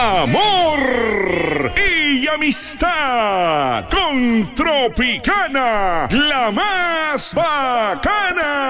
amor y amistad con Tropicana, la más bacana.